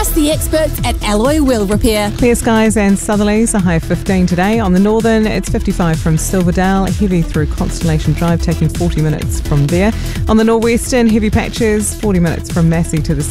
Trust the experts at Alloy Wheel Repair. Clear skies and southerlies, a high of 15 today. On the northern, it's 55 from Silverdale, heavy through Constellation Drive, taking 40 minutes from there. On the northwestern, heavy patches, 40 minutes from Massey to the